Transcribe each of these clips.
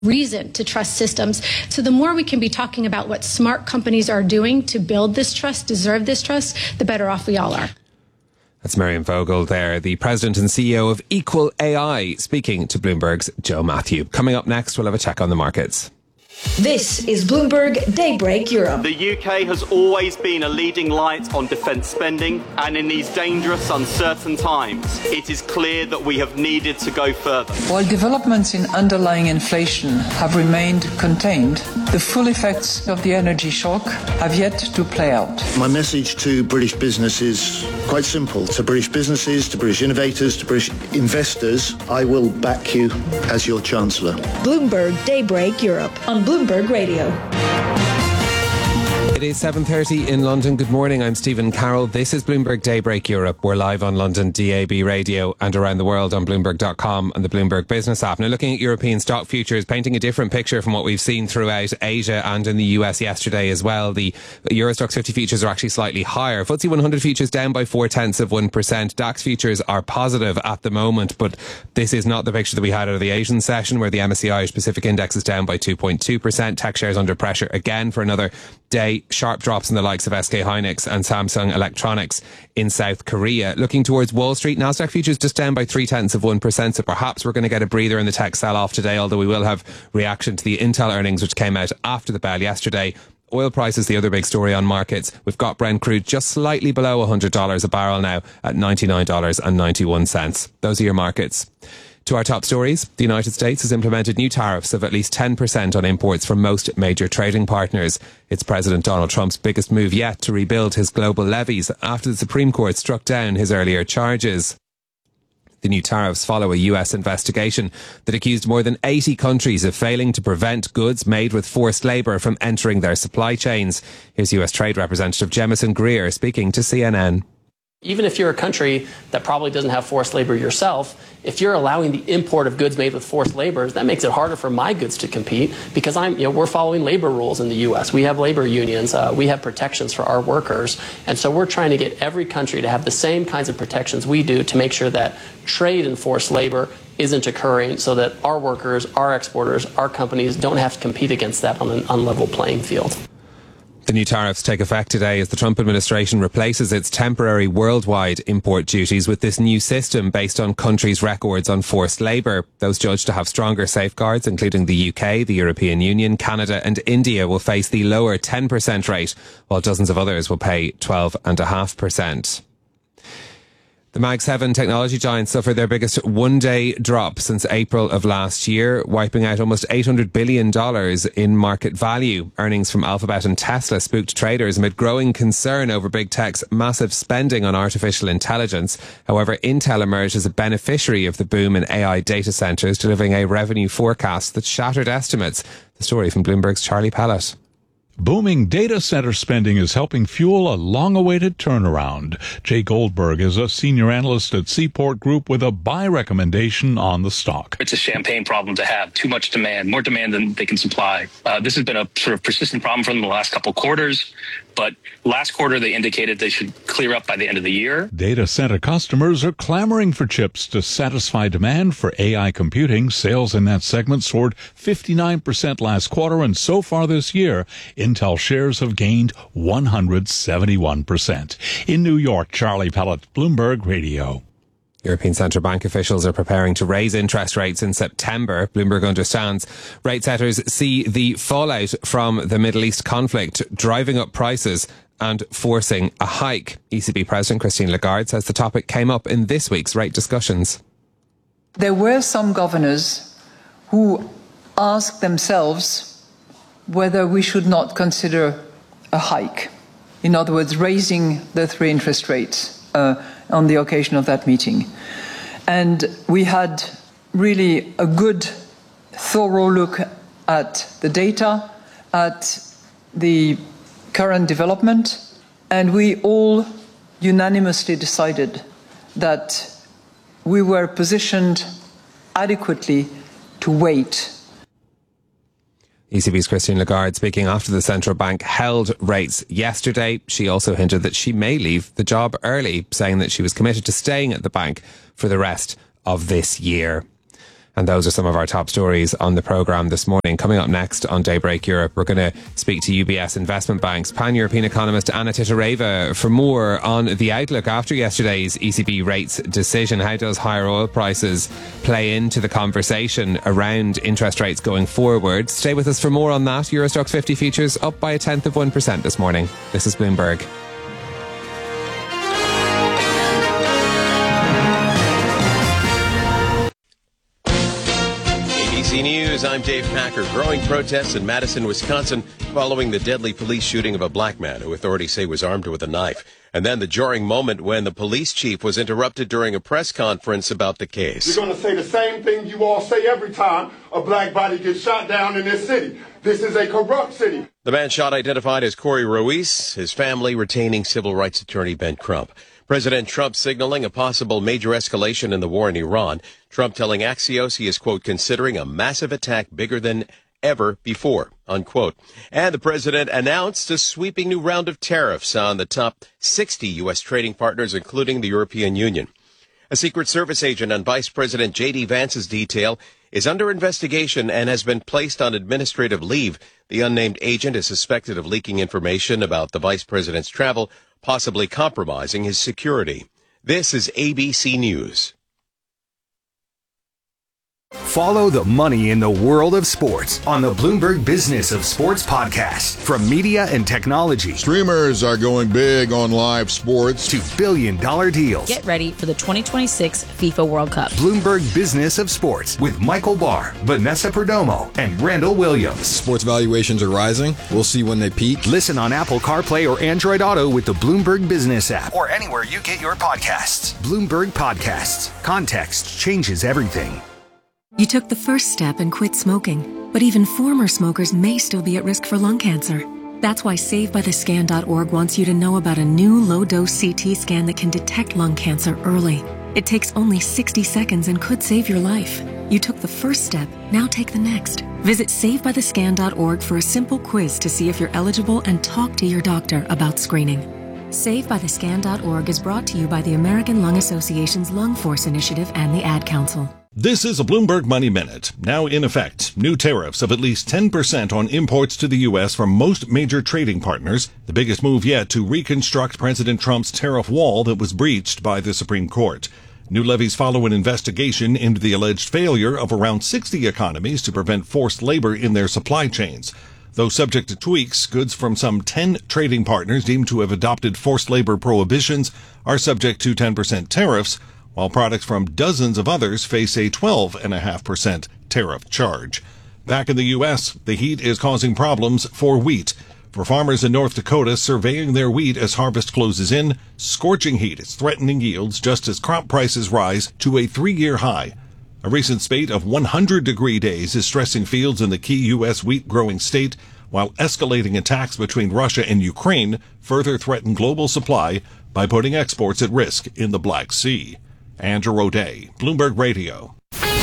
reason to trust systems. So the more we can be talking about what smart companies are doing to build this trust, deserve this trust, the better off we all are. That's Miriam Vogel there, the president and CEO of Equal AI, speaking to Bloomberg's Joe Matthew. Coming up next, we'll have a check on the markets. This is Bloomberg Daybreak Europe. The UK has always been a leading light on defence spending, and in these dangerous, uncertain times, it is clear that we have needed to go further. While developments in underlying inflation have remained contained, the full effects of the energy shock have yet to play out. My message to British business is quite simple. To British businesses, to British innovators, to British investors, I will back you as your Chancellor. Bloomberg Daybreak Europe on Bloomberg Radio. It is 7:30 in London. Good morning, I'm Stephen Carroll. This is Bloomberg Daybreak Europe. We're live on London DAB radio and around the world on Bloomberg.com and the Bloomberg Business app. Now, looking at European stock futures, painting a different picture from what we've seen throughout Asia and in the US yesterday as well. The Euro Stoxx 50 futures are actually slightly higher. FTSE 100 futures down by 0.4%. DAX futures are positive at the moment, but this is not the picture that we had out of the Asian session, where the MSCI Irish Pacific Index is down by 2.2%. Tech shares under pressure again for another day. Sharp drops in the likes of SK Hynix and Samsung Electronics in South Korea. Looking towards Wall Street, Nasdaq futures just down by 0.3%. So perhaps we're going to get a breather in the tech sell-off today, although we will have reaction to the Intel earnings, which came out after the bell yesterday. Oil prices, the other big story on markets. We've got Brent crude just slightly below $100 a barrel now at $99.91. Those are your markets. To our top stories, the United States has implemented new tariffs of at least 10% on imports from most major trading partners. It's President Donald Trump's biggest move yet to rebuild his global levies after the Supreme Court struck down his earlier charges. The new tariffs follow a US investigation that accused more than 80 countries of failing to prevent goods made with forced labour from entering their supply chains. Here's US Trade Representative Jemison Greer speaking to CNN. Even if you're a country that probably doesn't have forced labor yourself, if you're allowing the import of goods made with forced labor, that makes it harder for my goods to compete, because we're following labor rules in the U.S. We have labor unions. We have protections for our workers. And so we're trying to get every country to have the same kinds of protections we do to make sure that trade in forced labor isn't occurring, so that our workers, our exporters, our companies don't have to compete against that on an unlevel playing field. The new tariffs take effect today as the Trump administration replaces its temporary worldwide import duties with this new system based on countries' records on forced labour. Those judged to have stronger safeguards, including the UK, the European Union, Canada and India, will face the lower 10% rate, while dozens of others will pay 12.5%. The Mag 7 technology giants suffered their biggest one-day drop since April of last year, wiping out almost $800 billion in market value. Earnings from Alphabet and Tesla spooked traders amid growing concern over big tech's massive spending on artificial intelligence. However, Intel emerged as a beneficiary of the boom in AI data centres, delivering a revenue forecast that shattered estimates. The story from Bloomberg's Charlie Pellet. Booming data center spending is helping fuel a long-awaited turnaround. Jay Goldberg is a senior analyst at Seaport Group with a buy recommendation on the stock. It's a champagne problem to have. Too much demand, more demand than they can supply. This has been a sort of persistent problem for them the last couple quarters. But last quarter, they indicated they should clear up by the end of the year. Data center customers are clamoring for chips to satisfy demand for AI computing. Sales in that segment soared 59% last quarter, and so far this year, Intel shares have gained 171%. In New York, Charlie Pellet, Bloomberg Radio. European Central Bank officials are preparing to raise interest rates in September. Bloomberg understands rate setters see the fallout from the Middle East conflict driving up prices and forcing a hike. ECB President Christine Lagarde says the topic came up in this week's rate discussions. There were some governors who asked themselves whether we should not consider a hike. In other words, raising the three interest rates on the occasion of that meeting. And we had really a good, thorough look at the data, at the current development, and we all unanimously decided that we were positioned adequately to wait. ECB's Christine Lagarde speaking after the central bank held rates yesterday. She also hinted that she may leave the job early, saying that she was committed to staying at the bank for the rest of this year. And those are some of our top stories on the programme this morning. Coming up next on Daybreak Europe, we're going to speak to UBS Investment Bank's pan-European economist Anna Titareva for more on the outlook after yesterday's ECB rates decision. How does higher oil prices play into the conversation around interest rates going forward? Stay with us for more on that. Euro Stoxx 50 futures up by 0.1% this morning. This is Bloomberg. ABC News, I'm Dave Packer. Growing protests in Madison, Wisconsin, following the deadly police shooting of a black man who authorities say was armed with a knife. And then the jarring moment when the police chief was interrupted during a press conference about the case. You're going to say the same thing you all say every time a black body gets shot down in this city. This is a corrupt city. The man shot identified as Corey Ruiz, his family retaining civil rights attorney Ben Crump. President Trump signaling a possible major escalation in the war in Iran. Trump telling Axios he is, quote, considering a massive attack bigger than ever before, unquote. And the president announced a sweeping new round of tariffs on the top 60 U.S. trading partners, including the European Union. A Secret Service agent on Vice President J.D. Vance's detail is under investigation and has been placed on administrative leave. The unnamed agent is suspected of leaking information about the vice president's travel, possibly compromising his security. This is ABC News. Follow the money in the world of sports on the Bloomberg Business of Sports podcast. From media and technology. Streamers are going big on live sports. To billion-dollar deals. Get ready for the 2026 FIFA World Cup. Bloomberg Business of Sports with Michael Barr, Vanessa Perdomo, and Randall Williams. Sports valuations are rising. We'll see when they peak. Listen on Apple CarPlay or Android Auto with the Bloomberg Business app. Or anywhere you get your podcasts. Bloomberg Podcasts. Context changes everything. You took the first step and quit smoking, but even former smokers may still be at risk for lung cancer. That's why SaveByTheScan.org wants you to know about a new low-dose CT scan that can detect lung cancer early. It takes only 60 seconds and could save your life. You took the first step, now take the next. Visit SaveByTheScan.org for a simple quiz to see if you're eligible and talk to your doctor about screening. SaveByTheScan.org is brought to you by the American Lung Association's Lung Force Initiative and the Ad Council. This is a Bloomberg Money Minute. Now in effect, new tariffs of at least 10% on imports to the U.S. from most major trading partners, the biggest move yet to reconstruct President Trump's tariff wall that was breached by the Supreme Court. New levies follow an investigation into the alleged failure of around 60 economies to prevent forced labor in their supply chains. Though subject to tweaks, goods from some 10 trading partners deemed to have adopted forced labor prohibitions are subject to 10% tariffs, while products from dozens of others face a 12.5% tariff charge. Back in the U.S., the heat is causing problems for wheat. For farmers in North Dakota surveying their wheat as harvest closes in, scorching heat is threatening yields just as crop prices rise to a 3-year high. A recent spate of 100-degree days is stressing fields in the key U.S. wheat-growing state, while escalating attacks between Russia and Ukraine further threaten global supply by putting exports at risk in the Black Sea. Andrew O'Day, Bloomberg Radio.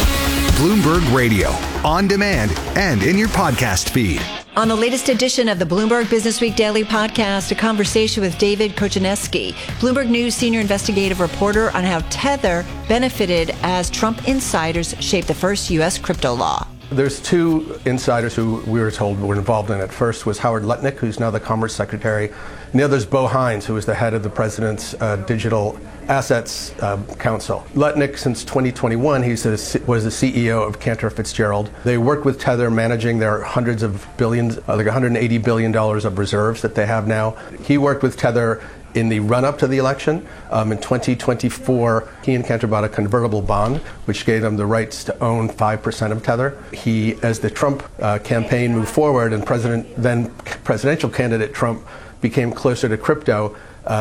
Bloomberg Radio, on demand and in your podcast feed. On the latest edition of the Bloomberg Business Week Daily Podcast, a conversation with David Korchinski, Bloomberg News senior investigative reporter, on how Tether benefited as Trump insiders shaped the first U.S. crypto law. There's two insiders who we were told were involved in it. First was Howard Lutnick, who's now the Commerce Secretary, and the other is Bo Hines, who is the head of the President's Digital Assets Council. Lutnick, since 2021, was the CEO of Cantor Fitzgerald. They worked with Tether managing their hundreds of billions, like $180 billion of reserves that they have now. He worked with Tether in the run-up to the election. In 2024, he and Cantor bought a convertible bond, which gave them the rights to own 5% of Tether. He, as the Trump campaign moved forward and then presidential candidate Trump became closer to crypto,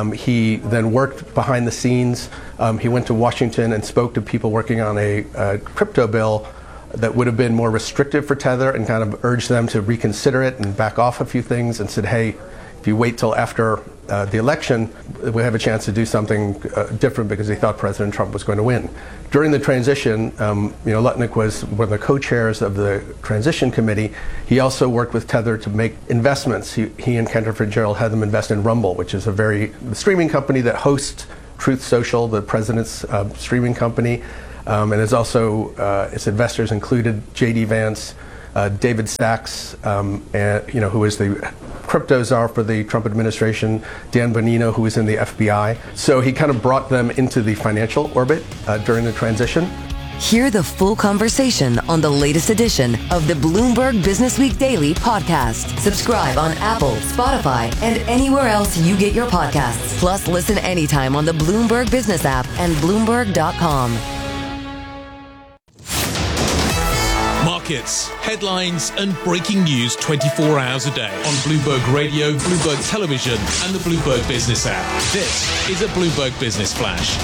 he then worked behind the scenes. He went to Washington and spoke to people working on a crypto bill that would have been more restrictive for Tether and kind of urged them to reconsider it and back off a few things, and said, hey, if you wait till after the election, we have a chance to do something different, because he thought President Trump was going to win. During the transition, Lutnick was one of the co-chairs of the transition committee. He also worked with Tether to make investments. He and Cantor Fitzgerald had them invest in Rumble, which is the streaming company that hosts Truth Social, the president's streaming company. and it's also its investors included J.D. Vance, David Sachs, and, who is the crypto czar for the Trump administration, Dan Bonino, who was in the FBI. So he kind of brought them into the financial orbit during the transition. Hear the full conversation on the latest edition of the Bloomberg Businessweek Daily podcast. Subscribe on Apple, Spotify, and anywhere else you get your podcasts. Plus, listen anytime on the Bloomberg Business app and Bloomberg.com. Markets, headlines, and breaking news 24 hours a day on Bloomberg Radio, Bloomberg Television, and the Bloomberg Business app. This is a Bloomberg Business Flash.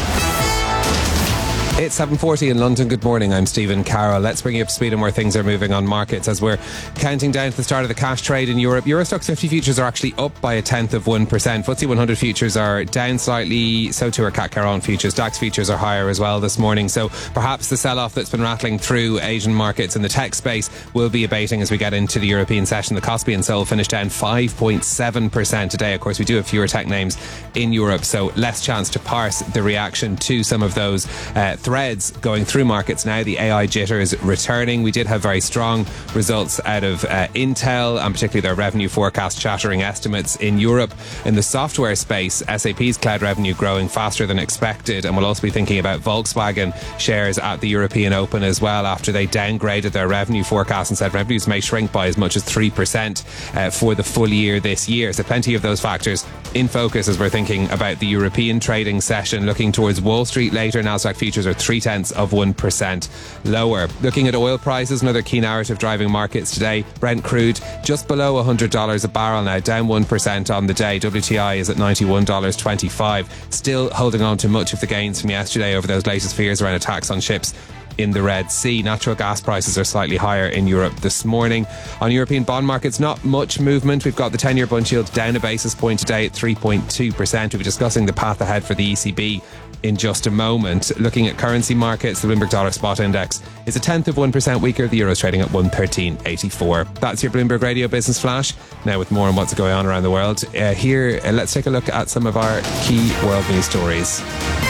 It's 7:40 in London. Good morning. I'm Stephen Carroll. Let's bring you up to speed on where things are moving on markets as we're counting down to the start of the cash trade in Europe. Euro Stoxx 50 futures are actually up by 0.1%. FTSE 100 futures are down slightly. So too are CAC 40 futures. DAX futures are higher as well this morning. So perhaps the sell-off that's been rattling through Asian markets in the tech space will be abating as we get into the European session. The Kospi and Seoul finished down 5.7% today. Of course, we do have fewer tech names in Europe, so less chance to parse the reaction to some of those threads going through markets now. The AI jitter is returning. We did have very strong results out of Intel, and particularly their revenue forecast shattering estimates in Europe. In the software space, SAP's cloud revenue growing faster than expected, and we'll also be thinking about Volkswagen shares at the European Open as well after they downgraded their revenue forecast and said revenues may shrink by as much as 3% for the full year this year. So plenty of those factors in focus as we're thinking about the European trading session. Looking towards Wall Street later, Nasdaq futures are 0.3% lower. Looking at oil prices, another key narrative driving markets today. Brent crude just below $100 a barrel now, down 1% on the day. WTI is at $91.25, still holding on to much of the gains from yesterday over those latest fears around attacks on ships in the Red Sea. Natural gas prices are slightly higher in Europe this morning. On European bond markets, not much movement. We've got the 10-year bund yield down a basis point today at 3.2%. We'll be discussing the path ahead for the ECB in just a moment. Looking at currency markets, the Bloomberg Dollar Spot Index is 0.1% weaker. The Euro's trading at 113.84. That's your Bloomberg Radio Business Flash. Now with more on what's going on around the world. Let's take a look at some of our key world news stories.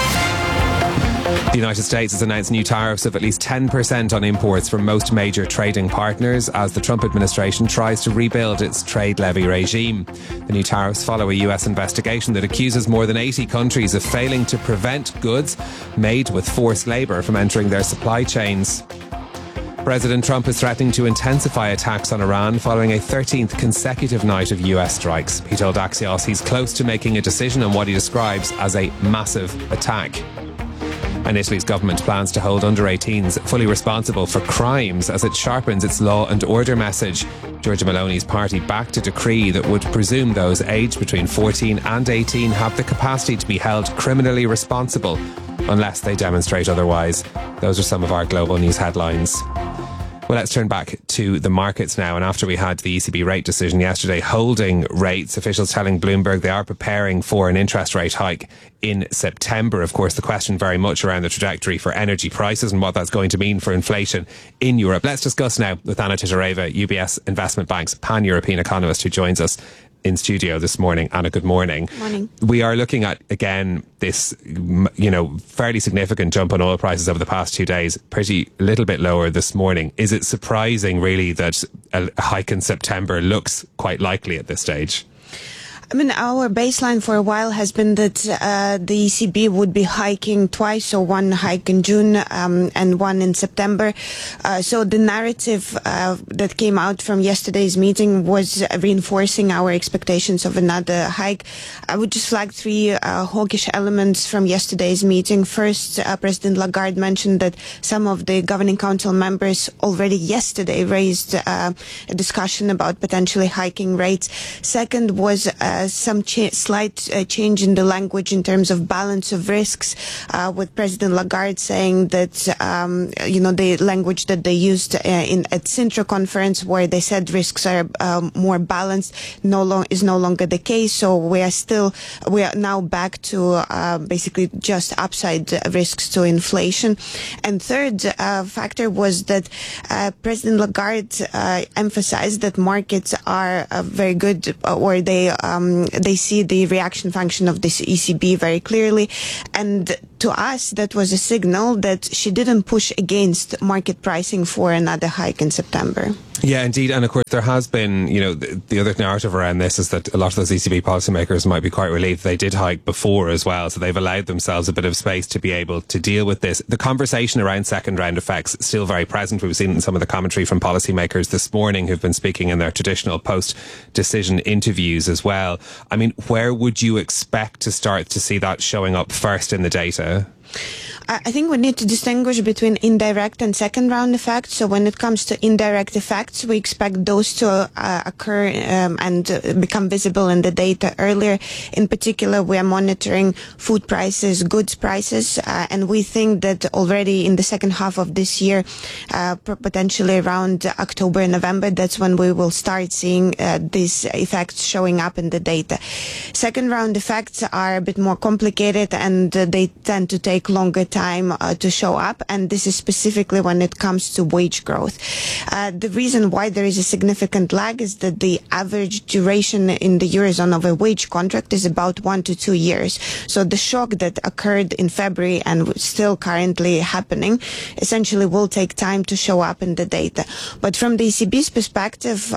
The United States has announced new tariffs of at least 10% on imports from most major trading partners as the Trump administration tries to rebuild its trade levy regime. The new tariffs follow a US investigation that accuses more than 80 countries of failing to prevent goods made with forced labour from entering their supply chains. President Trump is threatening to intensify attacks on Iran following a 13th consecutive night of US strikes. He told Axios he's close to making a decision on what he describes as a massive attack. And Italy's government plans to hold under-18s fully responsible for crimes as it sharpens its law and order message. Giorgia Meloni's party backed a decree that would presume those aged between 14 and 18 have the capacity to be held criminally responsible unless they demonstrate otherwise. Those are some of our global news headlines. Well, let's turn back to the markets now. And after we had the ECB rate decision yesterday holding rates, officials telling Bloomberg they are preparing for an interest rate hike in September. Of course, the question very much around the trajectory for energy prices and what that's going to mean for inflation in Europe. Let's discuss now with Anna Titareva, UBS Investment Bank's pan-European economist, who joins us in studio this morning. Anna, good morning. Morning. We are looking at, again, this, fairly significant jump on oil prices over the past 2 days, pretty little bit lower this morning. Is it surprising, really, that a hike in September looks quite likely at this stage? I mean, our baseline for a while has been that the ECB would be hiking twice, so one hike in June and one in September. So the narrative that came out from yesterday's meeting was reinforcing our expectations of another hike. I would just flag three hawkish elements from yesterday's meeting. First, President Lagarde mentioned that some of the Governing Council members already yesterday raised a discussion about potentially hiking rates. Second was some slight change in the language in terms of balance of risks, with President Lagarde saying that, the language that they used at Sintra conference, where they said risks are more balanced, is no longer the case. So we are now back to basically just upside risks to inflation. And third factor was that President Lagarde emphasized that markets are very good, or they see the reaction function of this ECB very clearly, and to us, that was a signal that she didn't push against market pricing for another hike in September. Yeah, indeed. And of course, there has been, the other narrative around this is that a lot of those ECB policymakers might be quite relieved they did hike before as well. So they've allowed themselves a bit of space to be able to deal with this. The conversation around second round effects is still very present. We've seen it in some of the commentary from policymakers this morning who've been speaking in their traditional post-decision interviews as well. I mean, where would you expect to start to see that showing up first in the data? I think we need to distinguish between indirect and second round effects. So when it comes to indirect effects, we expect those to occur and become visible in the data earlier. In particular, we are monitoring food prices, goods prices, and we think that already in the second half of this year, potentially around October and November, that's when we will start seeing these effects showing up in the data. Second round effects are a bit more complicated and they tend to take longer time to show up, and this is specifically when it comes to wage growth. The reason why there is a significant lag is that the average duration in the Eurozone of a wage contract is about 1 to 2 years. So the shock that occurred in February and still currently happening essentially will take time to show up in the data. But from the ECB's perspective,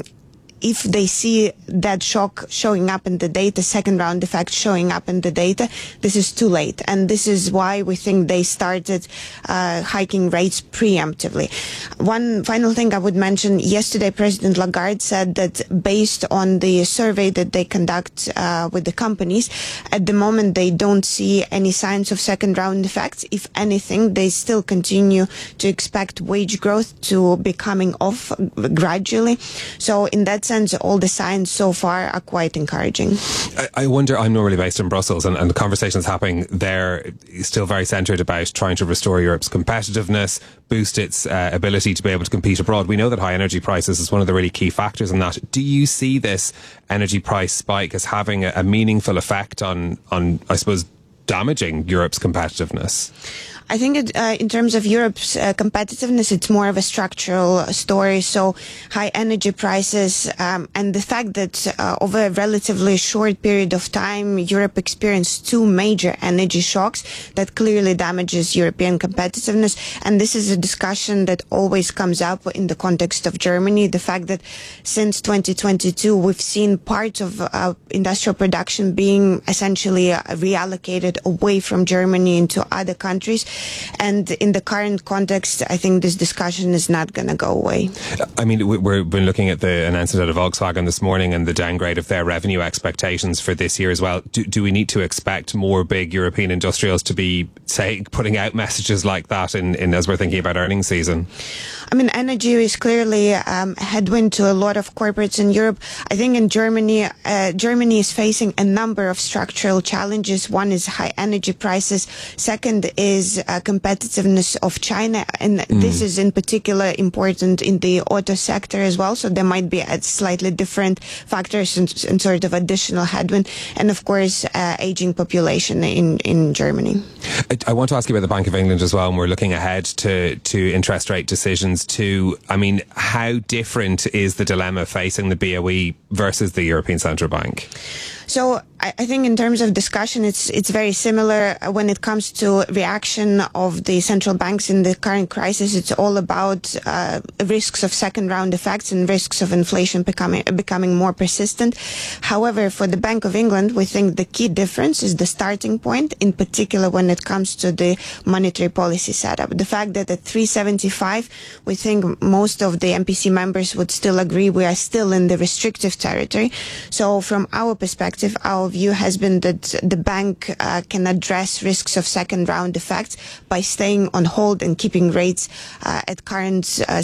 if they see that shock showing up in the data, second round effect showing up in the data, this is too late. And this is why we think they started hiking rates preemptively. One final thing I would mention, yesterday President Lagarde said that based on the survey that they conduct with the companies, at the moment they don't see any signs of second round effects. If anything, they still continue to expect wage growth to be coming off gradually. So in that sense, all the signs so far are quite encouraging. I wonder, I'm normally based in Brussels and the conversations happening there is still very centred about trying to restore Europe's competitiveness, boost its ability to be able to compete abroad. We know that high energy prices is one of the really key factors in that. Do you see this energy price spike as having a meaningful effect on, I suppose, damaging Europe's competitiveness? I think in terms of Europe's competitiveness, it's more of a structural story. So high energy prices and the fact that over a relatively short period of time, Europe experienced 2 major energy shocks that clearly damages European competitiveness. And this is a discussion that always comes up in the context of Germany. The fact that since 2022, we've seen part of industrial production being essentially reallocated away from Germany into other countries. And in the current context, I think this discussion is not going to go away. I mean, we've been looking at the announcement out of Volkswagen this morning and the downgrade of their revenue expectations for this year as well. Do we need to expect more big European industrials to be, say, putting out messages like that in as we're thinking about earnings season? I mean, energy is clearly a headwind to a lot of corporates in Europe. I think in Germany, Germany is facing a number of structural challenges. One is high energy prices. Second is competitiveness of China. And this is in particular important in the auto sector as well. So there might be slightly different factors and sort of additional headwind. And of course, aging population in Germany. I want to ask you about the Bank of England as well. And we're looking ahead to interest rate decisions too. I mean, how different is the dilemma facing the BOE versus the European Central Bank? So I think in terms of discussion, it's very similar when it comes to reaction of the central banks in the current crisis. It's all about risks of second round effects and risks of inflation becoming more persistent. However, for the Bank of England, we think the key difference is the starting point, in particular when it comes to the monetary policy setup. The fact that at 375, we think most of the MPC members would still agree we are still in the restrictive territory. So from our perspective, our view has been that the bank can address risks of second round effects by staying on hold and keeping rates at current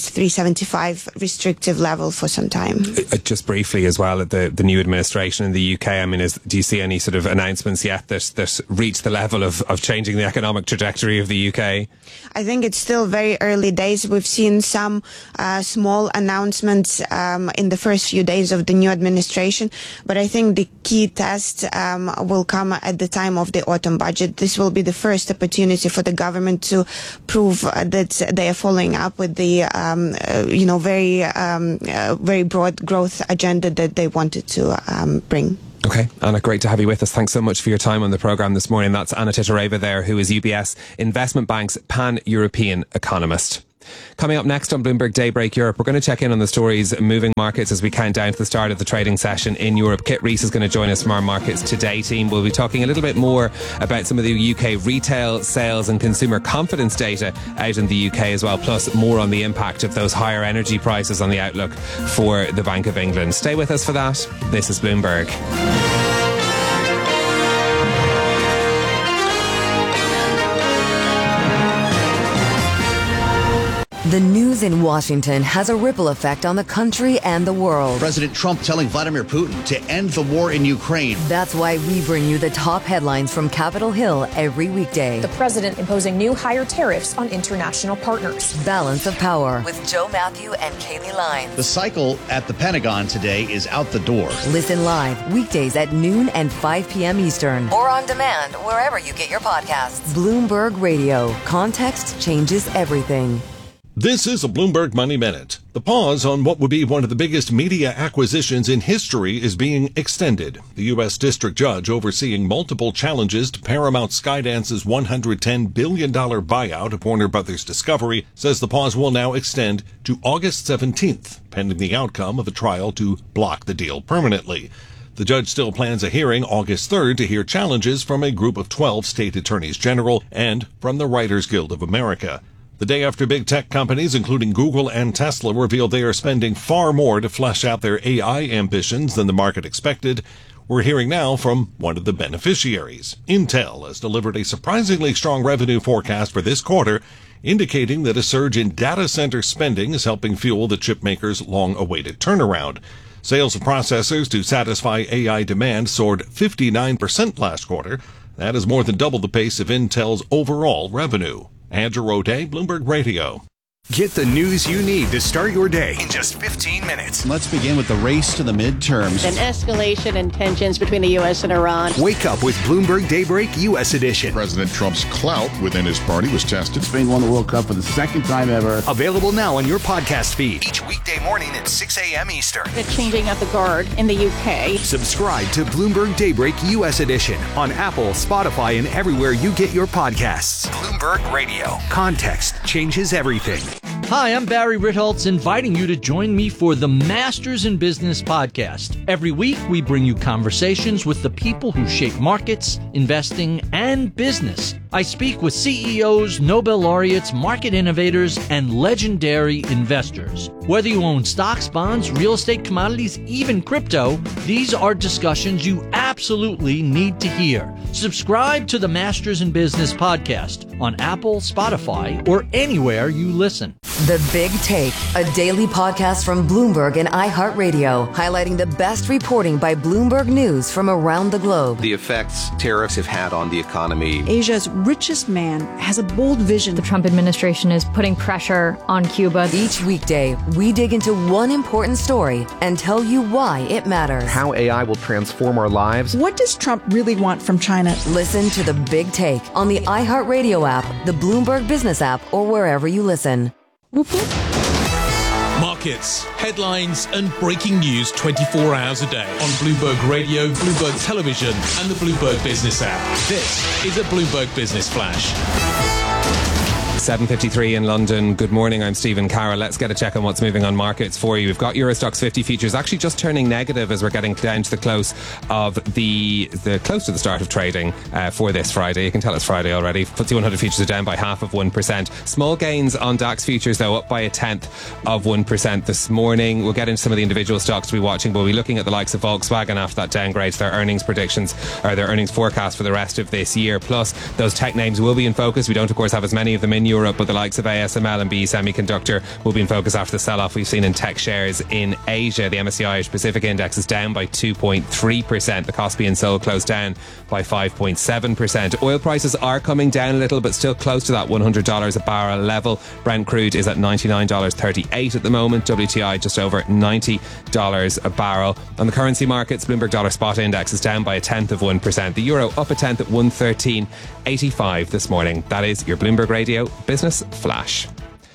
375 restrictive level for some time. Just briefly as well, at the new administration in the UK, I mean, do you see any sort of announcements yet that reach the level of changing the economic trajectory of the UK? I think it's still very early days. We've seen some small announcements in the first few days of the new administration, but I think the key test will come at the time of the autumn budget. This will be the first opportunity for the government to prove that they are following up with the very broad growth agenda that they wanted to bring. Okay, Anna, great to have you with us. Thanks so much for your time on the programme this morning. That's Anna Titareva there, who is UBS Investment Bank's pan-European economist. Coming up next on Bloomberg Daybreak Europe, we're going to check in on the stories moving markets as we count down to the start of the trading session in Europe. Kit Rees is going to join us from our Markets Today team. We'll be talking a little bit more about some of the UK retail sales and consumer confidence data out in the UK as well, plus more on the impact of those higher energy prices on the outlook for the Bank of England. Stay with us for that. This is Bloomberg. The news in Washington has a ripple effect on the country and the world. President Trump telling Vladimir Putin to end the war in Ukraine. That's why we bring you the top headlines from Capitol Hill every weekday. The president imposing new higher tariffs on international partners. Balance of Power with Joe Matthew and Kaylee Lyons. The cycle at the Pentagon today is out the door. Listen live weekdays at noon and 5 p.m. Eastern. Or on demand wherever you get your podcasts. Bloomberg Radio. Context changes everything. This is a Bloomberg Money Minute. The pause on what would be one of the biggest media acquisitions in history is being extended. The U.S. District Judge overseeing multiple challenges to Paramount Skydance's $110 billion buyout of Warner Brothers Discovery says the pause will now extend to August 17th, pending the outcome of a trial to block the deal permanently. The judge still plans a hearing August 3rd to hear challenges from a group of 12 state attorneys general and from the Writers Guild of America. The day after big tech companies, including Google and Tesla, revealed they are spending far more to flesh out their AI ambitions than the market expected, we're hearing now from one of the beneficiaries. Intel has delivered a surprisingly strong revenue forecast for this quarter, indicating that a surge in data center spending is helping fuel the chipmaker's long-awaited turnaround. Sales of processors to satisfy AI demand soared 59% last quarter. That is more than double the pace of Intel's overall revenue. Andrew O'Day, Bloomberg Radio. Get the news you need to start your day in just 15 minutes. Let's begin with the race to the midterms. An escalation in tensions between the U.S. and Iran. Wake up with Bloomberg Daybreak U.S. edition. President Trump's clout within his party was tested. Spain won the World Cup for the second time ever. Available now on your podcast feed. Each weekday morning at 6 a.m. Eastern. The changing of the guard in the UK. Subscribe to Bloomberg Daybreak U.S. edition on Apple, Spotify, and everywhere you get your podcasts. Bloomberg Radio. Context changes everything. Hi, I'm Barry Ritholtz, inviting you to join me for the Masters in Business podcast. Every week, we bring you conversations with the people who shape markets, investing, and business. I speak with CEOs, Nobel laureates, market innovators, and legendary investors. Whether you own stocks, bonds, real estate, commodities, even crypto, these are discussions you absolutely need to hear. Subscribe to the Masters in Business podcast on Apple, Spotify, or anywhere you listen. The Big Take, a daily podcast from Bloomberg and iHeartRadio, highlighting the best reporting by Bloomberg News from around the globe. The effects tariffs have had on the economy. Asia's richest man has a bold vision. The Trump administration is putting pressure on Cuba. Each weekday, we dig into one important story and tell you why it matters. How AI will transform our lives. What does Trump really want from China? Listen to The Big Take on the iHeartRadio app, the Bloomberg Business app, or wherever you listen. Markets, headlines and breaking news 24 hours a day on Bloomberg Radio, Bloomberg Television and the Bloomberg Business app. This is a Bloomberg Business Flash. 7:53 in London. Good morning, I'm Stephen Carroll. Let's get a check on what's moving on markets for you. We've got Euro Stoxx 50 futures actually just turning negative as we're getting down to the close of the close to the start of trading for this Friday. You can tell it's Friday already. FTSE 100 futures are down by 0.5%. Small gains on DAX futures though, up by 0.1% this morning. We'll get into some of the individual stocks to be watching. We'll be looking at the likes of Volkswagen after that downgrade to their earnings predictions or their earnings forecast for the rest of this year. Plus, those tech names will be in focus. We don't, of course, have as many of them in Europe, but the likes of ASML and BE Semiconductor will be in focus after the sell-off we've seen in tech shares in Asia. The MSCI Asia Pacific Index is down by 2.3%. The Kospi and Seoul closed down by 5.7%. Oil prices are coming down a little, but still close to that $100 a barrel level. Brent crude is at $99.38 at the moment. WTI just over $90 a barrel. On the currency markets, Bloomberg Dollar Spot Index is down by 0.1%. The euro up 0.1 at 113.85 this morning. That is your Bloomberg Radio Business Flash.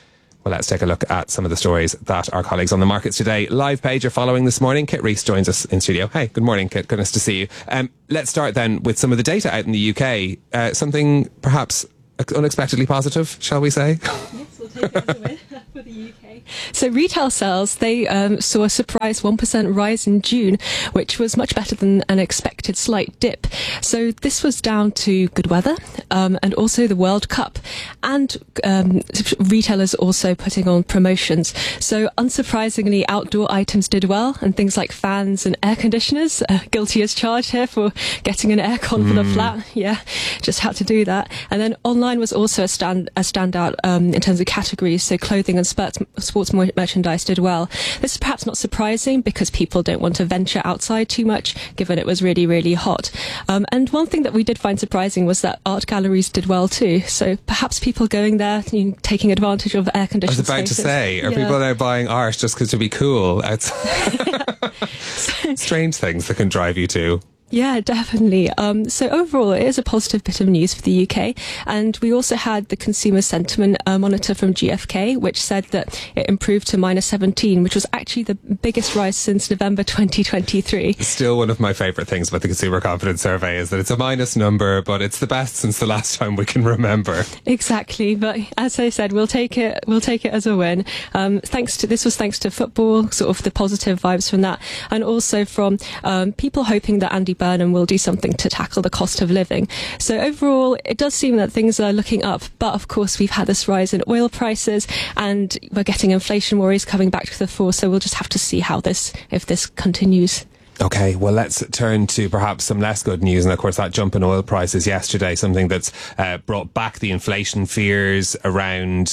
Well, let's take a look at some of the stories that our colleagues on the markets today live page are following this morning. Kit Rees joins us in studio. Hey, good morning, Kit. Goodness to see you. Let's start then with some of the data out in the UK. Something perhaps unexpectedly positive, shall we say? Yes, we'll take it as a win for the UK. So retail sales, they saw a surprise 1% rise in June, which was much better than an expected slight dip. So this was down to good weather and also the World Cup, and retailers also putting on promotions. So unsurprisingly, outdoor items did well, and things like fans and air conditioners, guilty as charged here for getting an aircon for the flat. Yeah, just had to do that. And then online was also a standout in terms of categories. So clothing and sports merchandise did well. This is perhaps not surprising because people don't want to venture outside too much, given it was really, really hot. And one thing that we did find surprising was that art galleries did well too. So perhaps people going there, taking advantage of air conditioned spaces. I was about to say, are people now buying art just because to be cool? It's strange things that can drive you to. Yeah, definitely. So overall, it is a positive bit of news for the UK. And we also had the consumer sentiment monitor from GfK, which said that it improved to -17, which was actually the biggest rise since November 2023. Still one of my favourite things about the Consumer Confidence Survey is that it's a minus number, but it's the best since the last time we can remember. Exactly. But as I said, we'll take it as a win. Thanks to football, sort of the positive vibes from that. And also from people hoping that Andy Burnham will do something to tackle the cost of living. So overall, it does seem that things are looking up. But of course, we've had this rise in oil prices, and we're getting inflation worries coming back to the fore. So we'll just have to see if this continues. Okay, well, let's turn to perhaps some less good news. And of course, that jump in oil prices yesterday, something that's brought back the inflation fears around,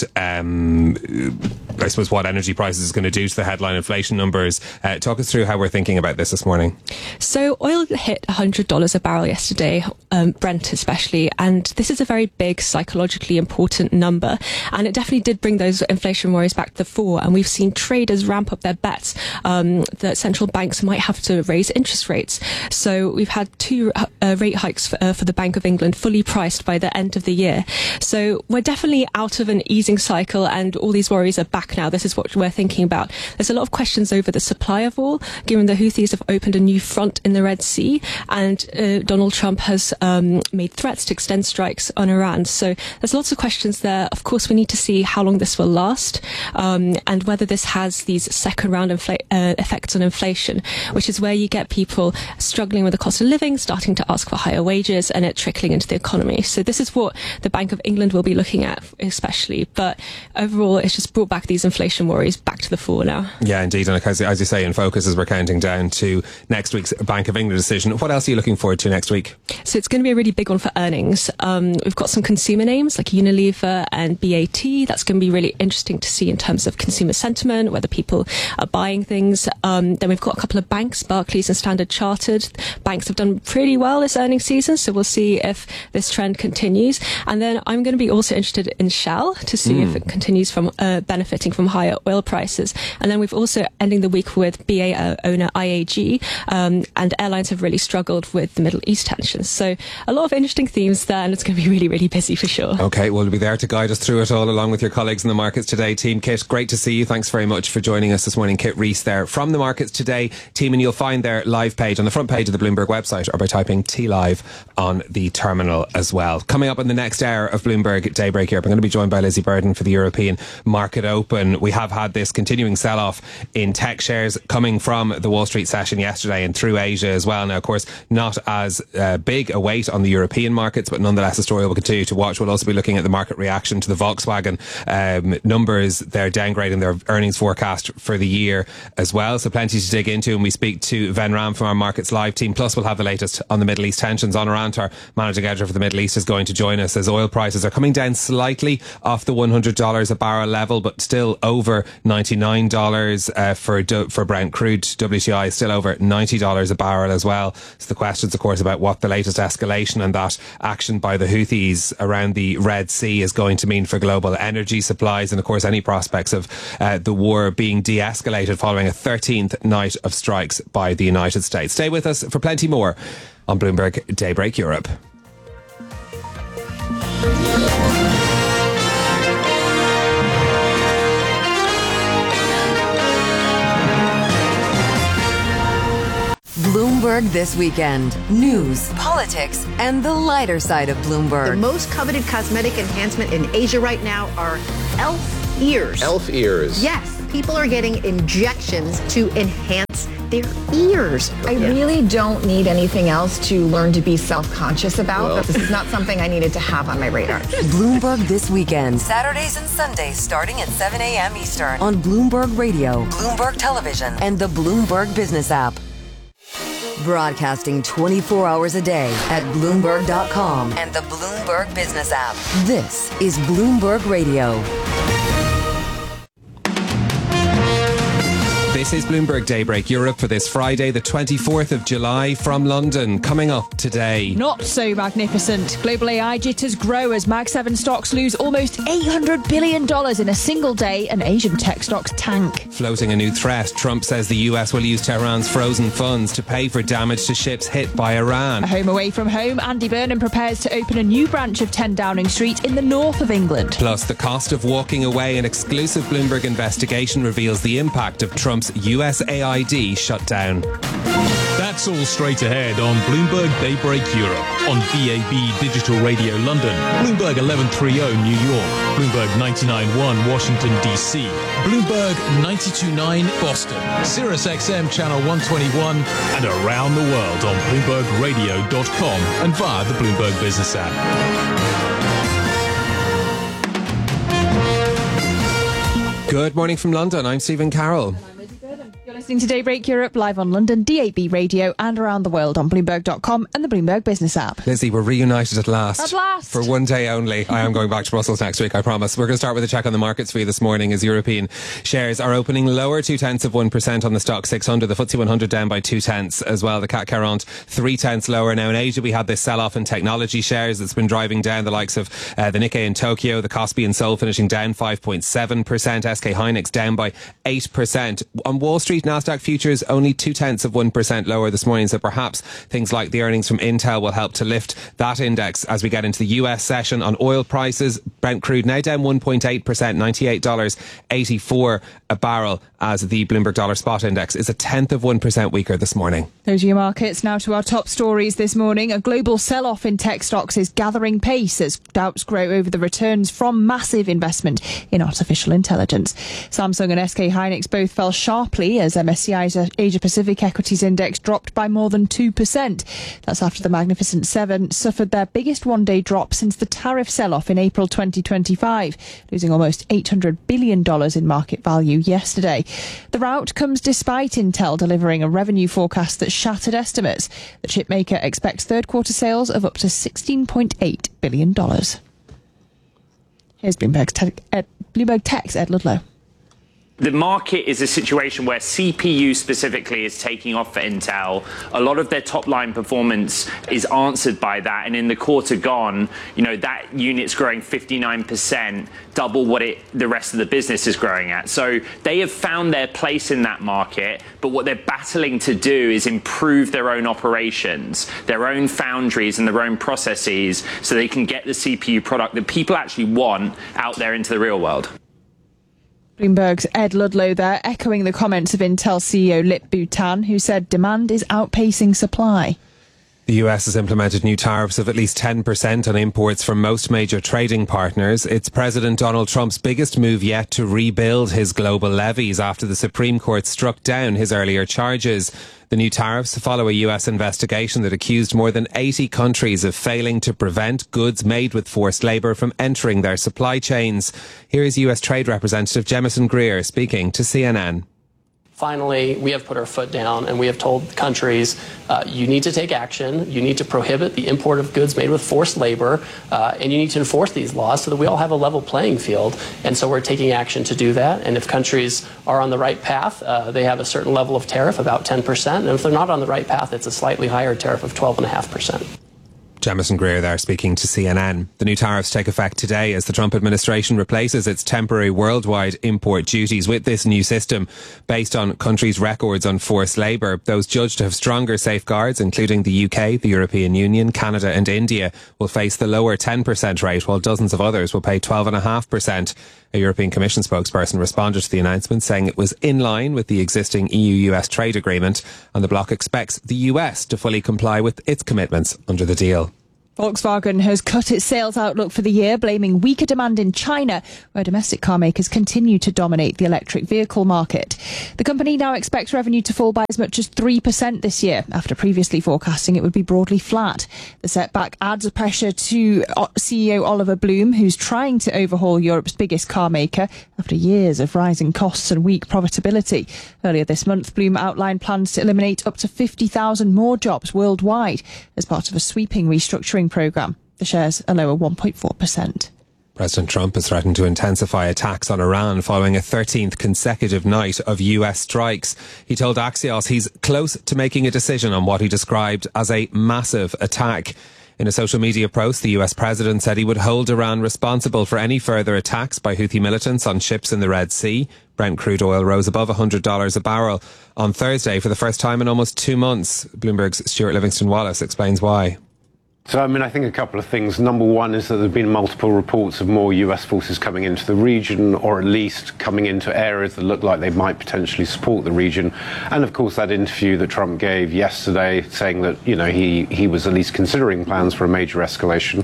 I suppose, what energy prices is going to do to the headline inflation numbers. Talk us through how we're thinking about this morning. So oil hit $100 a barrel yesterday, Brent especially. And this is a very big, psychologically important number. And it definitely did bring those inflation worries back to the fore. And we've seen traders ramp up their bets that central banks might have to raise interest rates. So we've had 2 rate hikes for the Bank of England fully priced by the end of the year. So we're definitely out of an easing cycle, and all these worries are back now. This is what we're thinking about. There's a lot of questions over the supply of oil, given the Houthis have opened a new front in the Red Sea, and Donald Trump has made threats to extend strikes on Iran. So there's lots of questions there. Of course, we need to see how long this will last, and whether this has these second round effects on inflation, which is where you get people struggling with the cost of living, starting to ask for higher wages, and it trickling into the economy. So this is what the Bank of England will be looking at, especially. But overall, it's just brought back these inflation worries back to the fore now. Yeah, indeed. And as you say, in focus as we're counting down to next week's Bank of England decision. What else are you looking forward to next week? So it's going to be a really big one for earnings. We've got some consumer names like Unilever and BAT. That's going to be really interesting to see in terms of consumer sentiment, whether people are buying things. Then we've got a couple of banks, Barclays and Standard Chartered. Banks have done pretty well this earnings season, so we'll see if this trend continues. And then I'm going to be also interested in Shell to see if it continues from benefiting from higher oil prices. And then we've also ending the week with BA owner IAG, and airlines have really struggled with the Middle East tensions. So a lot of interesting themes there, and it's going to be really, really busy for sure. Okay, we'll be there to guide us through it all along with your colleagues in the markets today. Team Kit, great to see you. Thanks very much for joining us this morning. Kit Rees there from the markets today. Team, and you'll find their live page on the front page of the Bloomberg website, or by typing TLive on the terminal as well. Coming up in the next hour of Bloomberg Daybreak Europe, I'm going to be joined by Lizzie Burden for the European Market Open. We have had this continuing sell-off in tech shares coming from the Wall Street session yesterday and through Asia as well. Now, of course, not as big a weight on the European markets, but nonetheless a story we'll continue to watch. We'll also be looking at the market reaction to the Volkswagen numbers. They're downgrading their earnings forecast for the year as well, so plenty to dig into. And we speak to Ven Ram from our Markets Live team. Plus, we'll have the latest on the Middle East tensions. Honor Antar, managing editor for the Middle East, is going to join us as oil prices are coming down slightly off the $100 a barrel level, but still over $99 for Brent crude. WTI is still over $90 a barrel as well. So the questions, of course, about what the latest escalation and that action by the Houthis around the Red Sea is going to mean for global energy supplies, and of course any prospects of the war being de-escalated following a 13th night of strikes by the United States. Stay with us for plenty more on Bloomberg Daybreak Europe. Bloomberg This Weekend. News, politics, and the lighter side of Bloomberg. The most coveted cosmetic enhancement in Asia right now are elf ears. Elf ears. Yes, people are getting injections to enhance their ears. I really don't need anything else to learn to be self-conscious about. Well. This is not something I needed to have on my radar. Bloomberg This Weekend. Saturdays and Sundays starting at 7 a.m. Eastern on Bloomberg Radio, Bloomberg Television, and the Bloomberg Business app. Broadcasting 24 hours a day at Bloomberg.com and the Bloomberg Business app. This is Bloomberg Radio. This is Bloomberg Daybreak Europe for this Friday, the 24th of July from London. Coming up today. Not so magnificent. Global AI jitters grow as Mag 7 stocks lose almost $800 billion in a single day and Asian tech stocks tank. Floating a new threat, Trump says the US will use Tehran's frozen funds to pay for damage to ships hit by Iran. A home away from home, Andy Burnham prepares to open a new branch of 10 Downing Street in the north of England. Plus, the cost of walking away. An exclusive Bloomberg investigation reveals the impact of Trump's USAID shutdown. That's all straight ahead on Bloomberg Daybreak Europe, on DAB Digital Radio London, Bloomberg 1130 New York, Bloomberg 99.1 Washington DC, Bloomberg 92.9 Boston, Sirius XM Channel 121, and around the world on BloombergRadio.com and via the Bloomberg Business app. Good morning from London. I'm Stephen Carroll. You're listening to Daybreak Europe live on London, DAB Radio, and around the world on Bloomberg.com and the Bloomberg Business app. Lizzie, we're reunited at last. At last. For one day only. I am going back to Brussels next week, I promise. We're going to start with a check on the markets for you this morning as European shares are opening lower 0.2% on the stock 600. The FTSE 100 down by 0.2 as well. The CAC 0.3 lower. Now in Asia we had this sell-off in technology shares that's been driving down the likes of the Nikkei in Tokyo, the Kospi and Seoul finishing down 5.7%. SK Hynix down by 8%. On Wall Street, Nasdaq futures only 0.2% lower this morning, so perhaps things like the earnings from Intel will help to lift that index as we get into the US session. On oil prices, Brent crude now down 1.8%, $98.84 a barrel, as the Bloomberg Dollar Spot Index is 0.1% weaker this morning. Those are your markets. Now to our top stories this morning. A global sell-off in tech stocks is gathering pace as doubts grow over the returns from massive investment in artificial intelligence. Samsung and SK Hynix both fell sharply as MSCI's Asia Pacific Equities Index dropped by more than 2%. That's after the Magnificent Seven suffered their biggest one-day drop since the tariff sell-off in April 2025, losing almost $800 billion in market value yesterday. The rout comes despite Intel delivering a revenue forecast that shattered estimates. The chipmaker expects third quarter sales of up to $16.8 billion. Here's Bloomberg Tech's Ed Ludlow. The market is a situation where CPU specifically is taking off for Intel. A lot of their top line performance is answered by that. And in the quarter gone, that unit's growing 59%, double what the rest of the business is growing at. So they have found their place in that market. But what they're battling to do is improve their own operations, their own foundries and their own processes so they can get the CPU product that people actually want out there into the real world. Bloomberg's Ed Ludlow there, echoing the comments of Intel CEO Lip-Bu Tan, who said demand is outpacing supply. The US has implemented new tariffs of at least 10% on imports from most major trading partners. It's President Donald Trump's biggest move yet to rebuild his global levies after the Supreme Court struck down his earlier charges. The new tariffs follow a US investigation that accused more than 80 countries of failing to prevent goods made with forced labour from entering their supply chains. Here is US Trade Representative Jemison Greer speaking to CNN. Finally, we have put our foot down and we have told countries, you need to take action, you need to prohibit the import of goods made with forced labor, and you need to enforce these laws so that we all have a level playing field. And so we're taking action to do that. And if countries are on the right path, they have a certain level of tariff, about 10%. And if they're not on the right path, it's a slightly higher tariff of 12.5%. Jemison Greer there speaking to CNN. The new tariffs take effect today as the Trump administration replaces its temporary worldwide import duties with this new system based on countries' records on forced labour. Those judged to have stronger safeguards, including the UK, the European Union, Canada and India, will face the lower 10% rate, while dozens of others will pay 12.5%. A European Commission spokesperson responded to the announcement saying it was in line with the existing EU-US trade agreement, and the bloc expects the US to fully comply with its commitments under the deal. Volkswagen has cut its sales outlook for the year, blaming weaker demand in China, where domestic car makers continue to dominate the electric vehicle market. The company now expects revenue to fall by as much as 3% this year, after previously forecasting it would be broadly flat. The setback adds pressure to CEO Oliver Blume, who's trying to overhaul Europe's biggest car maker after years of rising costs and weak profitability. Earlier this month, Blume outlined plans to eliminate up to 50,000 more jobs worldwide as part of a sweeping restructuring programme. The shares are lower 1.4%. President Trump has threatened to intensify attacks on Iran following a 13th consecutive night of US strikes. He told Axios he's close to making a decision on what he described as a massive attack. In a social media post, the US president said he would hold Iran responsible for any further attacks by Houthi militants on ships in the Red Sea. Brent crude oil rose above $100 a barrel on Thursday for the first time in almost 2 months. Bloomberg's Stuart Livingston-Wallace explains why. So, I think a couple of things. Number one is that there have been multiple reports of more US forces coming into the region, or at least coming into areas that look like they might potentially support the region. And of course, that interview that Trump gave yesterday saying that, he was at least considering plans for a major escalation.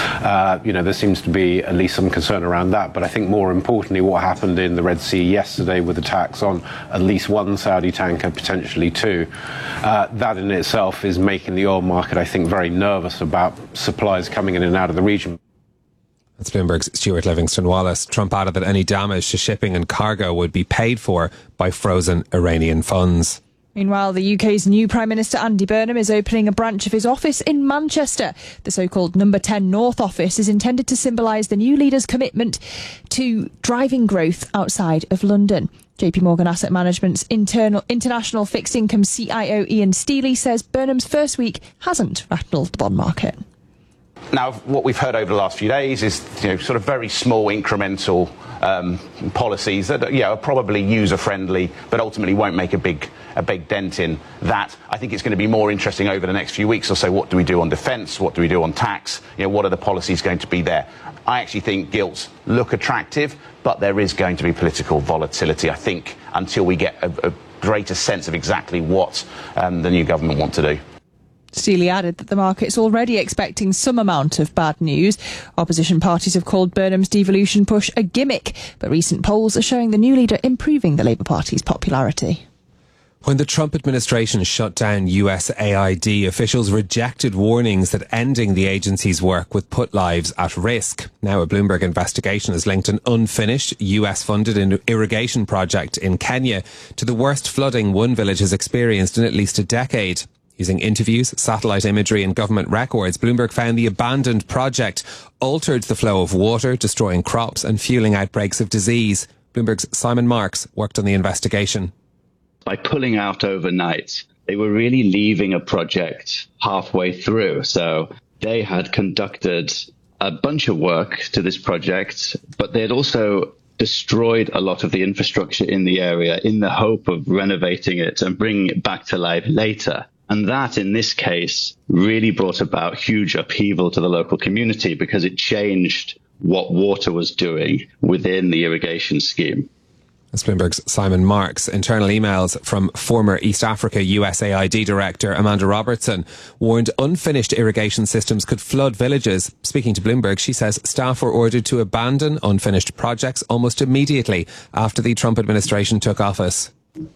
There seems to be at least some concern around that. But I think more importantly, what happened in the Red Sea yesterday with attacks on at least one Saudi tanker, potentially two, that in itself is making the oil market, I think, very nervous about supplies coming in and out of the region. That's Bloomberg's Stuart Livingston-Wallace. Trump added that any damage to shipping and cargo would be paid for by frozen Iranian funds. Meanwhile, the UK's new Prime Minister Andy Burnham is opening a branch of his office in Manchester. The so-called Number 10 North office is intended to symbolise the new leader's commitment to driving growth outside of London. JP Morgan Asset Management's international fixed income CIO Ian Steely says Burnham's first week hasn't rattled the bond market. Now, what we've heard over the last few days is, sort of very small incremental policies that are probably user-friendly, but ultimately won't make a big dent in that. I think it's going to be more interesting over the next few weeks or so. What do we do on defence? What do we do on tax? What are the policies going to be there? I actually think gilts look attractive, but there is going to be political volatility, I think, until we get a greater sense of exactly what the new government want to do. Steely added that the market's already expecting some amount of bad news. Opposition parties have called Burnham's devolution push a gimmick, but recent polls are showing the new leader improving the Labour Party's popularity. When the Trump administration shut down USAID, officials rejected warnings that ending the agency's work would put lives at risk. Now a Bloomberg investigation has linked an unfinished US-funded irrigation project in Kenya to the worst flooding one village has experienced in at least a decade. Using interviews, satellite imagery and government records, Bloomberg found the abandoned project altered the flow of water, destroying crops and fueling outbreaks of disease. Bloomberg's Simon Marks worked on the investigation. By pulling out overnight, they were really leaving a project halfway through. So they had conducted a bunch of work to this project, but they had also destroyed a lot of the infrastructure in the area in the hope of renovating it and bringing it back to life later. And that, in this case, really brought about huge upheaval to the local community because it changed what water was doing within the irrigation scheme. That's Bloomberg's Simon Marks. Internal emails from former East Africa USAID Director Amanda Robertson warned unfinished irrigation systems could flood villages. Speaking to Bloomberg, she says staff were ordered to abandon unfinished projects almost immediately after the Trump administration took office.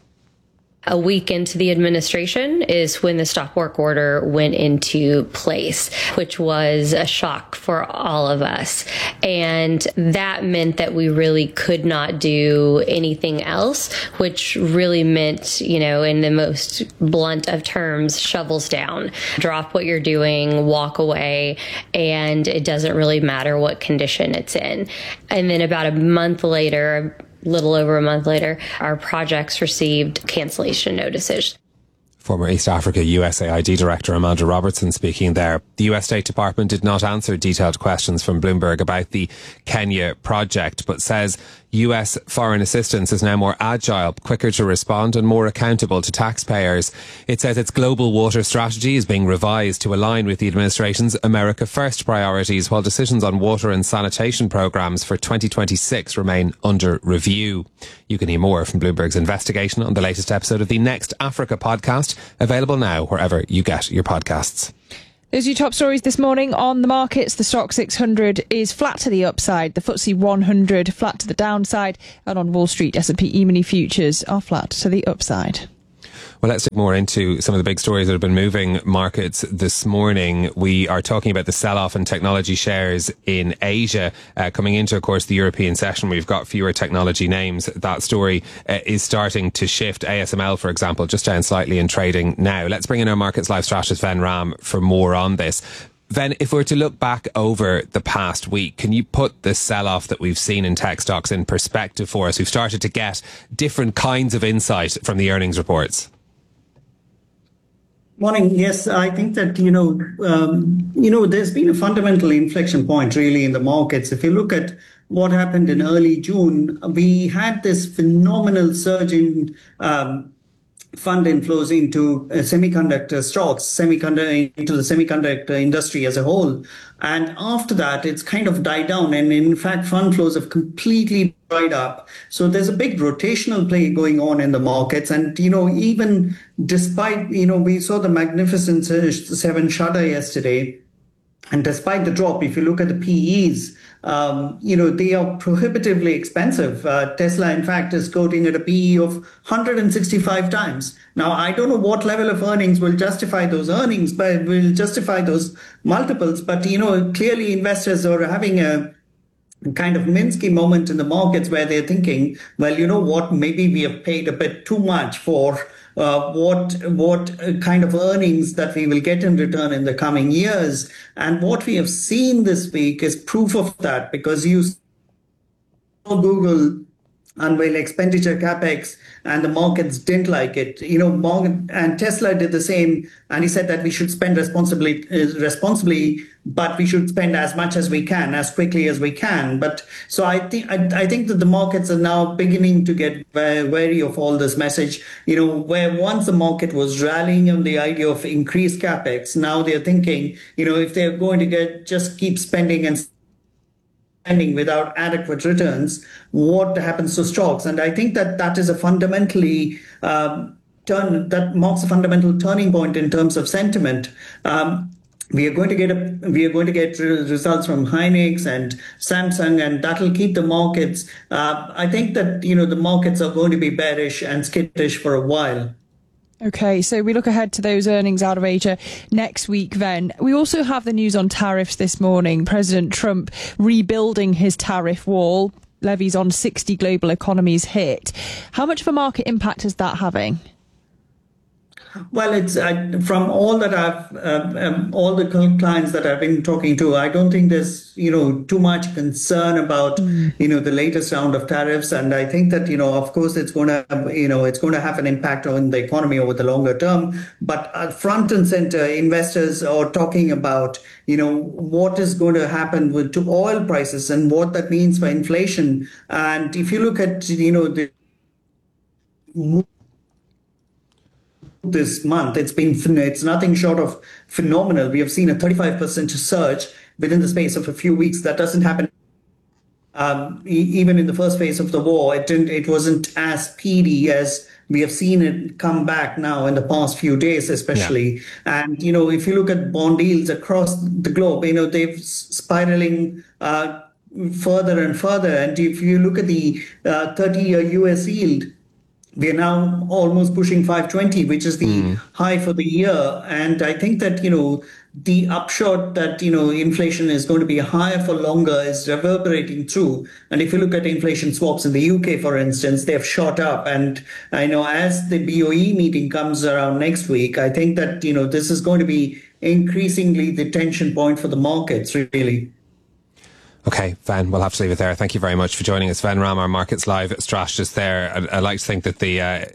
A week into the administration is when the stop work order went into place, which was a shock for all of us. And that meant that we really could not do anything else, which really meant, in the most blunt of terms, shovels down. Drop what you're doing, walk away, and it doesn't really matter what condition it's in. And then about a month later, little over a month later, our projects received cancellation notices. Former East Africa USAID Director Amanda Robertson speaking there. The US State Department did not answer detailed questions from Bloomberg about the Kenya project, but says US foreign assistance is now more agile, quicker to respond and more accountable to taxpayers. It says its global water strategy is being revised to align with the administration's America First priorities, while decisions on water and sanitation programmes for 2026 remain under review. You can hear more from Bloomberg's investigation on the latest episode of the Next Africa podcast, available now wherever you get your podcasts. Those are your top stories this morning on the markets. The Stock 600 is flat to the upside. The FTSE 100 flat to the downside. And on Wall Street, S&P E-mini futures are flat to the upside. Well, let's dig more into some of the big stories that have been moving markets this morning. We are talking about the sell-off in technology shares in Asia. Coming into, of course, the European session, we've got fewer technology names. That story is starting to shift. ASML, for example, just down slightly in trading now. Let's bring in our Markets Live strategist, Ven Ram, for more on this. Ven, if we were to look back over the past week, can you put the sell-off that we've seen in tech stocks in perspective for us? We've started to get different kinds of insight from the earnings reports. Morning. Yes, I think that, there's been a fundamental inflection point really in the markets. If you look at what happened in early June, we had this phenomenal surge in fund inflows into semiconductor stocks, into the semiconductor industry as a whole. And after that, it's kind of died down. And in fact, fund flows have completely dried up. So there's a big rotational play going on in the markets. And, even despite, we saw the Magnificent Seven shudder yesterday. And despite the drop, if you look at the PEs, they are prohibitively expensive. Tesla, in fact, is quoting at a PE of 165 times. Now, I don't know what level of earnings will justify those earnings, but will justify those multiples. But, clearly investors are having a kind of Minsky moment in the markets where they're thinking, well, you know what, maybe we have paid a bit too much for what kind of earnings that we will get in return in the coming years. And what we have seen this week is proof of that, because you saw Google unveil expenditure capex and the markets didn't like it. And Tesla did the same, and he said that we should spend responsibly, but we should spend as much as we can, as quickly as we can. But so I think that the markets are now beginning to get very wary of all this message. Where once the market was rallying on the idea of increased capex, now they're thinking, if they're going to just keep spending and spending without adequate returns, what happens to stocks? And I think that is a fundamentally that marks a fundamental turning point in terms of sentiment. We are going to get results from Hynix and Samsung, and that'll keep the markets. I think that the markets are going to be bearish and skittish for a while. Okay, so we look ahead to those earnings out of Asia next week then. We also have the news on tariffs this morning. President Trump rebuilding his tariff wall. Levies on 60 global economies hit. How much of a market impact is that having? Well, it's from all that all the clients that I've been talking to, I don't think there's, too much concern about, the latest round of tariffs. And I think that, of course, it's going to have an impact on the economy over the longer term. But front and center, investors are talking about, what is going to happen to oil prices and what that means for inflation. And if you look at, this month, it's nothing short of phenomenal. We have seen a 35% surge within the space of a few weeks. That doesn't happen even in the first phase of the war. It wasn't as speedy as we have seen it come back now in the past few days, especially. Yeah. And if you look at bond yields across the globe, they've spiraling further and further. And if you look at the 30-year US yield, we are now almost pushing 520, which is the high for the year. And I think that, the upshot that, inflation is going to be higher for longer is reverberating through. And if you look at inflation swaps in the UK, for instance, they've shot up. And I know as the BOE meeting comes around next week, I think that, this is going to be increasingly the tension point for the markets, really. Okay, Ven, we'll have to leave it there. Thank you very much for joining us. Ven Ram, our Markets Live strategist there. I like to think that the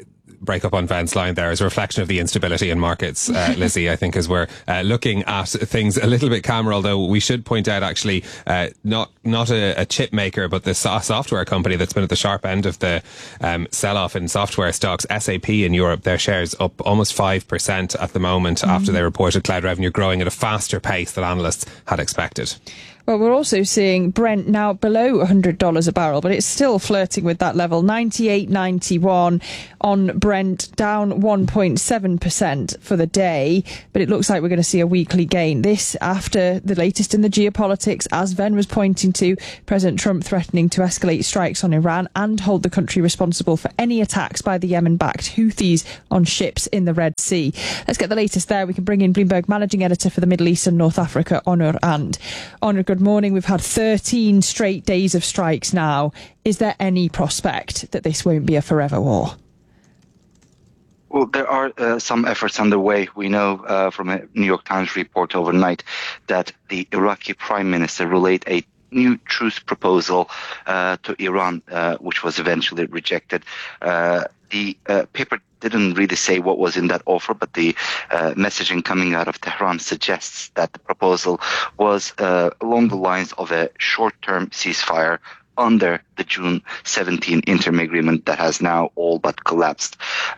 break up on Ben's line there is a reflection of the instability in markets, Lizzie, I think, as we're looking at things a little bit calmer, although we should point out actually not a chip maker, but the software company that's been at the sharp end of the sell-off in software stocks, SAP in Europe, their shares up almost 5% at the moment after they reported cloud revenue growing at a faster pace than analysts had expected. Well, we're also seeing Brent now below $100 a barrel, but it's still flirting with that level. 98.91 on Brent, down 1.7% for the day. But it looks like we're going to see a weekly gain. This after the latest in the geopolitics, as Ven was pointing to, President Trump threatening to escalate strikes on Iran and hold the country responsible for any attacks by the Yemen-backed Houthis on ships in the Red Sea. Let's get the latest there. We can bring in Bloomberg Managing Editor for the Middle East and North Africa, Onur And. Onur, good morning. We've had 13 straight days of strikes now. Is there any prospect that this won't be a forever war? Well, there are some efforts underway. We know from a New York Times report overnight that the Iraqi Prime Minister relayed a new truce proposal to Iran, which was eventually rejected. The paper didn't really say what was in that offer, but the messaging coming out of Tehran suggests that the proposal was along the lines of a short-term ceasefire under the June 17 interim agreement that has now all but collapsed.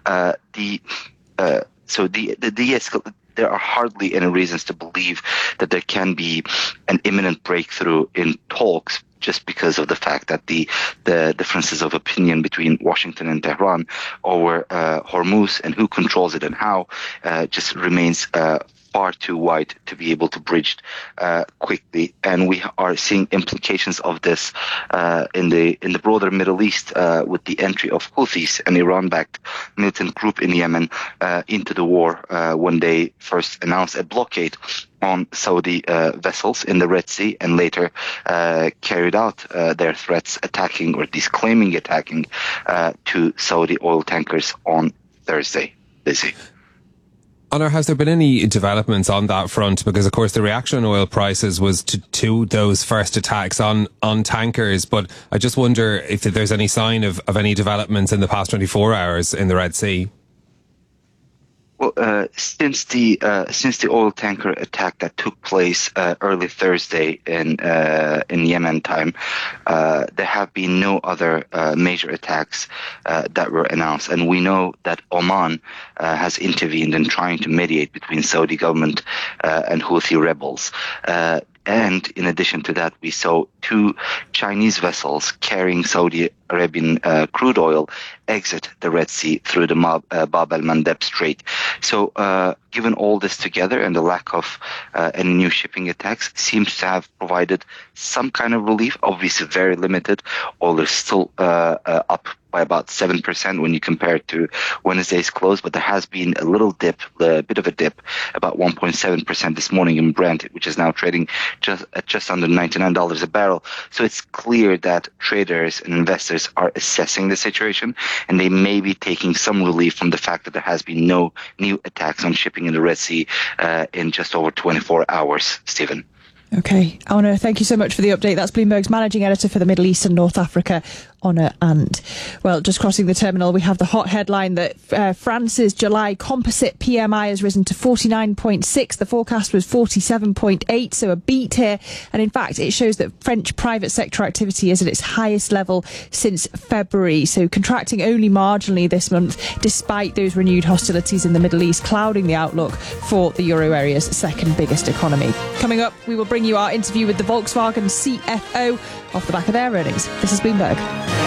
There are hardly any reasons to believe that there can be an imminent breakthrough in talks, just because of the fact that the differences of opinion between Washington and Tehran over Hormuz and who controls it and how just remains far too wide to be able to bridge quickly. And we are seeing implications of this in the broader Middle East with the entry of Houthis, an Iran-backed militant group in Yemen, into the war when they first announced a blockade on Saudi vessels in the Red Sea and later carried out their threats attacking, or at least claiming attacking, to Saudi oil tankers on Thursday. Lizzie. Honor, has there been any developments on that front? Because, of course, the reaction on oil prices was to those first attacks on tankers. But I just wonder if there's any sign of any developments in the past 24 hours in the Red Sea. Well, since the oil tanker attack that took place early Thursday in Yemen time, there have been no other major attacks that were announced, and we know that Oman has intervened in trying to mediate between Saudi government and Houthi rebels. And in addition to that, we saw 2 Chinese vessels carrying Saudi Arabian crude oil exit the Red Sea through the Bab el-Mandeb Strait. So given all this together and the lack of any new shipping attacks, seems to have provided some kind of relief, obviously very limited. Oil is still up by about 7% when you compare it to Wednesday's close, but there has been a little dip, a bit of a dip, about 1.7% this morning in Brent, which is now trading just under $99 a barrel. So it's clear that traders and investors are assessing the situation, and they may be taking some relief from the fact that there has been no new attacks on shipping in the Red Sea in just over 24 hours, Stephen. Okay, Honor, thank you so much for the update. That's Bloomberg's Managing Editor for the Middle East and North Africa, Honor And. Well, just crossing the terminal, we have the hot headline that France's July composite PMI has risen to 49.6. The forecast was 47.8, so a beat here. And in fact, it shows that French private sector activity is at its highest level since February, so contracting only marginally this month, despite those renewed hostilities in the Middle East, clouding the outlook for the euro area's second biggest economy. Coming up, we will bring you our interview with the Volkswagen CFO off the back of their earnings. This is Bloomberg.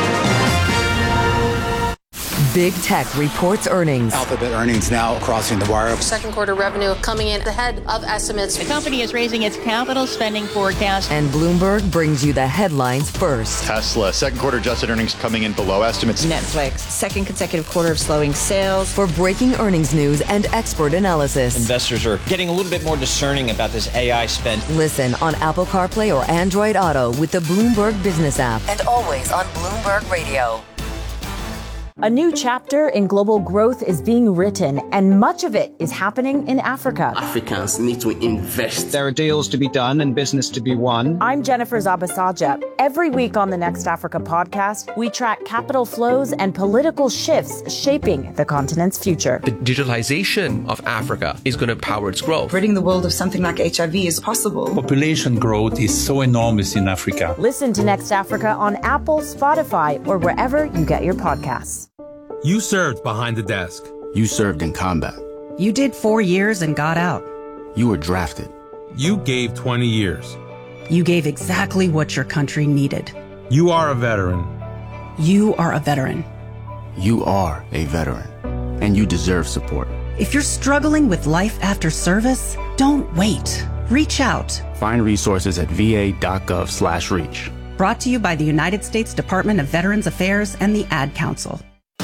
Big Tech reports earnings. Alphabet earnings now crossing the wire. Second quarter revenue coming in ahead of estimates. The company is raising its capital spending forecast. And Bloomberg brings you the headlines first. Tesla, second quarter adjusted earnings coming in below estimates. Netflix, second consecutive quarter of slowing sales. For breaking earnings news and expert analysis. Investors are getting a little bit more discerning about this AI spend. Listen on Apple CarPlay or Android Auto with the Bloomberg Business app. And always on Bloomberg Radio. A new chapter in global growth is being written, and much of it is happening in Africa. Africans need to invest. There are deals to be done and business to be won. I'm Jennifer Zabasaja. Every week on the Next Africa podcast, we track capital flows and political shifts shaping the continent's future. The digitalization of Africa is going to power its growth. Ridding the world of something like HIV is possible. Population growth is so enormous in Africa. Listen to Next Africa on Apple, Spotify, or wherever you get your podcasts. You served behind the desk. You served in combat. You did 4 years and got out. You were drafted. You gave 20 years. You gave exactly what your country needed. You are a veteran. You are a veteran. You are a veteran. And you deserve support. If you're struggling with life after service, don't wait. Reach out. Find resources at va.gov/reach. Brought to you by the United States Department of Veterans Affairs and the Ad Council.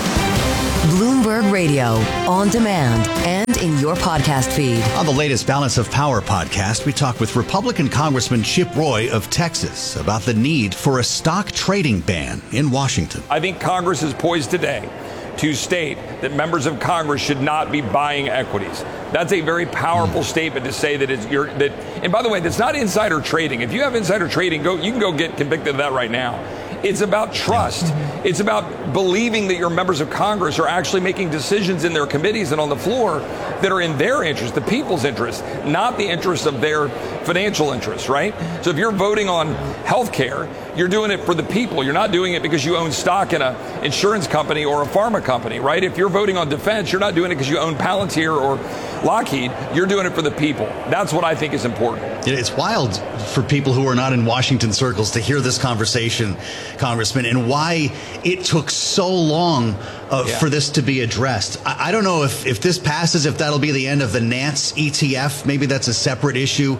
Bloomberg Radio, on demand and in your podcast feed. On the latest Balance of Power podcast, we talk with Republican Congressman Chip Roy of Texas about the need for a stock trading ban in Washington. I think Congress is poised today to state that members of Congress should not be buying equities. That's a very powerful statement to say that and by the way, that's not insider trading. If you have insider trading, you can go get convicted of that right now. It's about trust. It's about believing that your members of Congress are actually making decisions in their committees and on the floor that are in their interest, the people's interest, not the interest of their financial interests, right? So if you're voting on health care, you're doing it for the people. You're not doing it because you own stock in an insurance company or a pharma company, right? If you're voting on defense, you're not doing it because you own Palantir or Lockheed. You're doing it for the people. That's what I think is important. It's wild for people who are not in Washington circles to hear this conversation, Congressman, and why it took so long for this to be addressed. I don't know if this passes, if that'll be the end of the Nance ETF. Maybe that's a separate issue.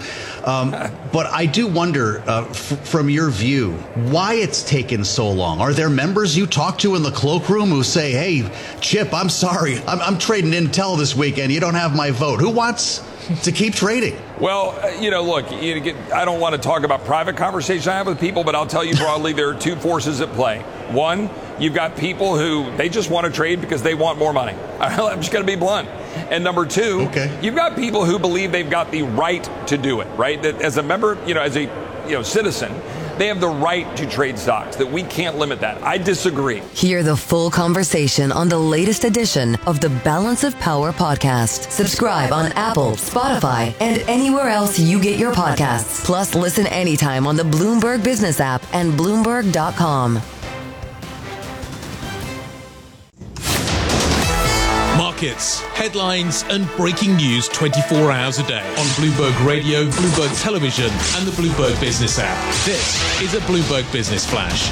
But I do wonder, from your view, why it's taken so long. Are there members you talk to in the cloakroom who say, hey, Chip, I'm sorry, I'm trading Intel this weekend. You don't have my vote. Who wants to keep trading? Well, look, I don't want to talk about private conversations I have with people, but I'll tell you broadly, there are two forces at play. One, you've got people who they just want to trade because they want more money. I'm just going to be blunt. And number two, you've got people who believe they've got the right to do it, right? That as a member, as a citizen, they have the right to trade stocks, that we can't limit that. I disagree. Hear the full conversation on the latest edition of the Balance of Power podcast. Subscribe on Apple, Spotify, and anywhere else you get your podcasts. Plus, listen anytime on the Bloomberg Business app and Bloomberg.com. Markets, headlines, and breaking news 24 hours a day on Bloomberg Radio, Bloomberg Television, and the Bloomberg Business app. This is a Bloomberg Business Flash.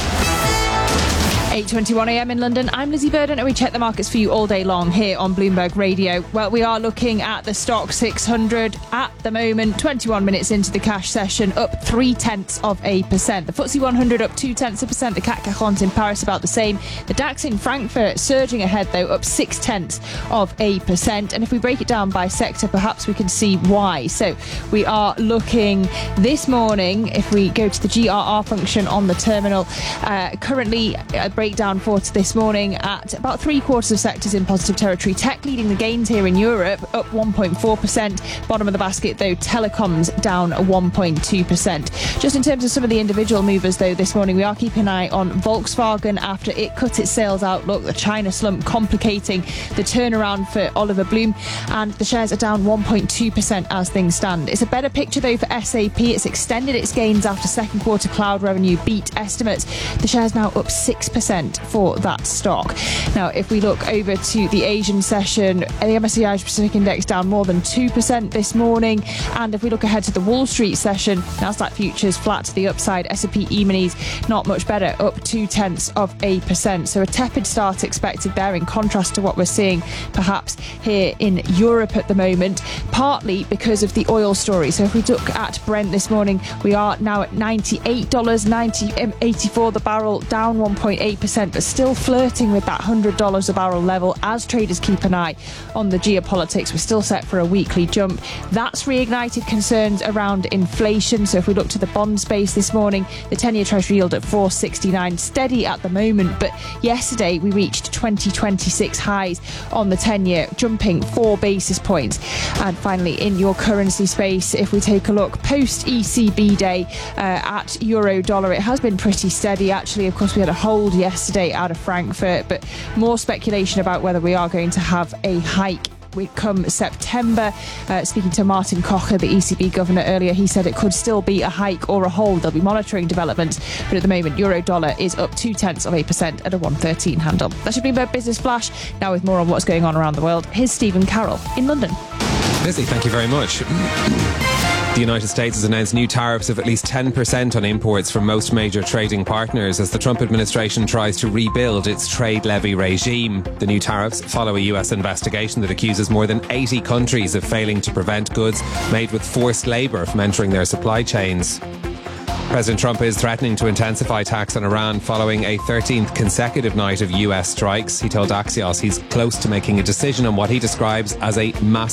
8:21 a.m. in London. I'm Lizzie Burden, and we check the markets for you all day long here on Bloomberg Radio. Well, we are looking at the stock 600 at the moment, 21 minutes into the cash session, up 0.3%. The FTSE 100 up 0.2%. The CAC 40 in Paris about the same. The DAX in Frankfurt surging ahead, though, up 0.6%. And if we break it down by sector, perhaps we can see why. So we are looking this morning, if we go to the GRR function on the terminal, currently breakdown for this morning at about 3/4 of sectors in positive territory. Tech leading the gains here in Europe, up 1.4%. Bottom of the basket, though, telecoms down 1.2%. Just in terms of some of the individual movers, though, this morning we are keeping an eye on Volkswagen after it cut its sales outlook. The China slump complicating the turnaround for Oliver Bloom, and the shares are down 1.2% as things stand. It's a better picture, though, for SAP. It's extended its gains after second quarter cloud revenue beat estimates. The shares now up 6% for that stock. Now, if we look over to the Asian session, the MSCI Pacific Index down more than 2% this morning. And if we look ahead to the Wall Street session, Nasdaq futures flat to the upside. S&P E-minis not much better, up 0.2%. So a tepid start expected there, in contrast to what we're seeing perhaps here in Europe at the moment. partly because of the oil story. So if we look at Brent this morning, we are now at $98.84 the barrel, down 1.8%, but still flirting with that $100 a barrel level as traders keep an eye on the geopolitics. We're still set for a weekly jump. That's reignited concerns around inflation. So if we look to the bond space this morning, the 10-year Treasury yield at 4.69, steady at the moment, but yesterday we reached 2026 highs on the 10-year, jumping 4 basis points. And finally, in your currency space, if we take a look post ECB day at euro dollar, it has been pretty steady actually. Of course, we had a hold yesterday out of Frankfurt, but more speculation about whether we are going to have a hike we come September. Speaking to Martin Kocher, the ECB governor, earlier, he said it could still be a hike or a hold. They'll be monitoring developments, but at the moment euro dollar is up 0.2% at a 113 handle. That should be Bloomberg Business Flash. Now with more on what's going on around the world, here's Stephen Carroll in London. Lizzie, thank you very much. The United States has announced new tariffs of at least 10% on imports from most major trading partners as the Trump administration tries to rebuild its trade levy regime. The new tariffs follow a US investigation that accuses more than 80 countries of failing to prevent goods made with forced labour from entering their supply chains. President Trump is threatening to intensify attacks on Iran following a 13th consecutive night of US strikes. He told Axios he's close to making a decision on what he describes as a massive